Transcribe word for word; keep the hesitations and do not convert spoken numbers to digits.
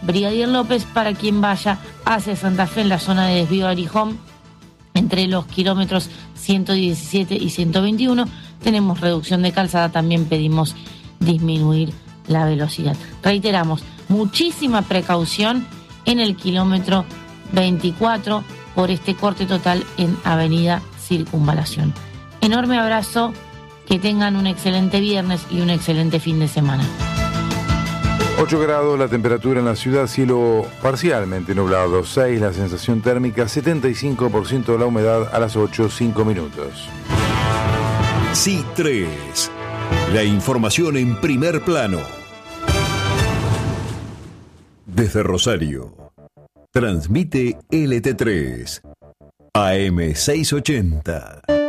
Brigadier López para quien vaya hacia Santa Fe en la zona de desvío Arijón, entre los kilómetros ciento diecisiete y ciento veintiuno, tenemos reducción de calzada, también pedimos disminuir la velocidad. Reiteramos, muchísima precaución en el kilómetro veinticuatro por este corte total en Avenida Circunvalación. Enorme abrazo, que tengan un excelente viernes y un excelente fin de semana. ocho grados la temperatura en la ciudad, cielo parcialmente nublado, seis la sensación térmica, setenta y cinco por ciento la humedad. A las ocho, cinco minutos. C tres, la información en primer plano. Desde Rosario, transmite L T tres, A M seiscientos ochenta.